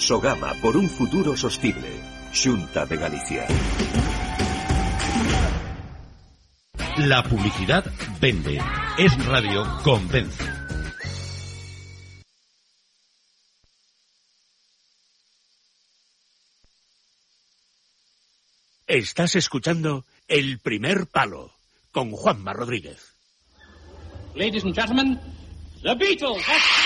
Sogama por un futuro sostible. Xunta de Galicia. La publicidad vende. Es Radio Convence. Estás escuchando El Primer Palo con Juanma Rodríguez. Ladies and gentlemen, The Beatles.